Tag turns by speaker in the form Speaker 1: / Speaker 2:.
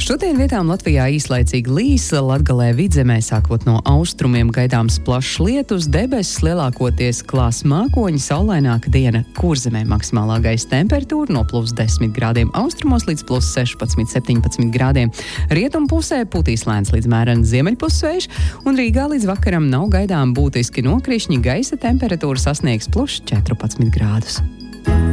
Speaker 1: Šodien vietām Latvijā īslaicīgi līs, Latgalē vidzemē sākot no austrumiem gaidāms plašs lietus, debesis lielākoties klās mākoņi, saulaināka diena Kurzemē. Maksimālā gaisa temperatūra no +10 grādiem austrumos līdz +16-17 grādiem. Rietumpusē putīs lēns līdz mērens ziemeļpussvējš, un Rīgā līdz vakaram nav gaidām būtiski nokrišņi, gaisa temperatūra sasniegs +14 grādus.